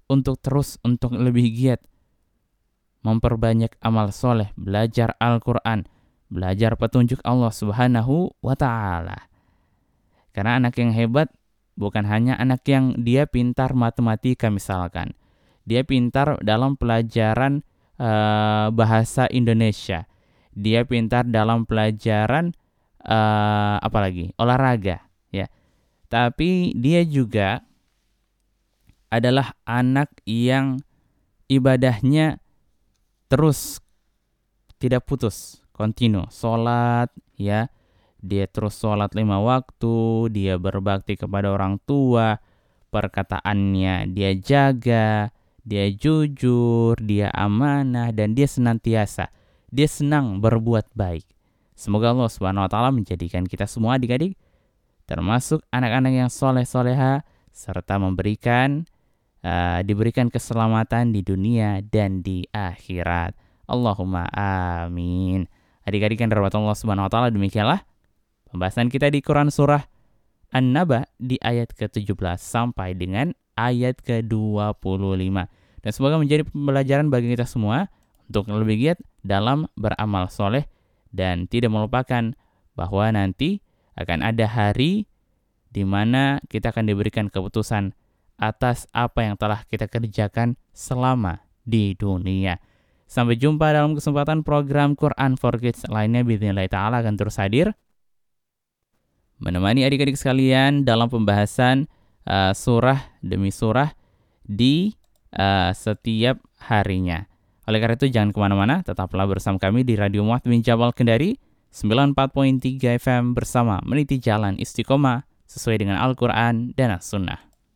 untuk lebih giat memperbanyak amal soleh, belajar Al-Quran, belajar petunjuk Allah Subhanahu wa Ta'ala. Karena anak yang hebat bukan hanya anak yang dia pintar matematika misalkan, dia pintar dalam pelajaran bahasa Indonesia, dia pintar dalam pelajaran apalagi olahraga, ya. Tapi dia juga adalah anak yang ibadahnya terus tidak putus, kontinu, sholat, ya. Dia terus sholat 5 waktu, dia berbakti kepada orang tua, perkataannya dia jaga, dia jujur, dia amanah, dan dia senantiasa, dia senang berbuat baik. Semoga Allah Subhanahu wa Ta'ala menjadikan kita semua adik-adik termasuk anak-anak yang soleh-soleha, serta diberikan keselamatan di dunia dan di akhirat. Allahumma amin. Adik-adik yang dirahmati Allah Subhanahu wa Ta'ala, demikianlah pembahasan kita di Quran surah An-Naba di ayat ke-17 sampai dengan ayat ke-25. Dan semoga menjadi pembelajaran bagi kita semua untuk lebih giat dalam beramal soleh dan tidak melupakan bahwa nanti akan ada hari di mana kita akan diberikan keputusan atas apa yang telah kita kerjakan selama di dunia. Sampai jumpa dalam kesempatan program Quran for Kids lainnya. Bismillah ta'ala akan terus hadir menemani adik-adik sekalian dalam pembahasan surah demi surah di setiap harinya. Oleh karena itu jangan kemana-mana, tetaplah bersama kami di Radio Mu'adz bin Jabal Kendari 94.3 FM bersama meniti jalan istiqomah sesuai dengan Al-Quran dan As-Sunnah.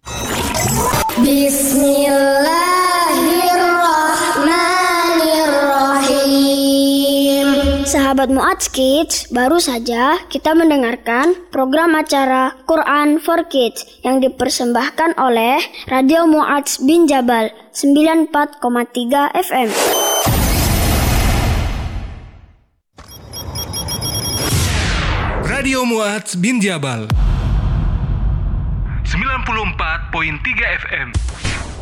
Bismillahirrahmanirrahim. Sahabat Mu'adz Kids, baru saja kita mendengarkan program acara Quran for Kids yang dipersembahkan oleh Radio Mu'adz bin Jabal 94,3 FM. Radio Mu'adz bin Jabal 94.3 FM.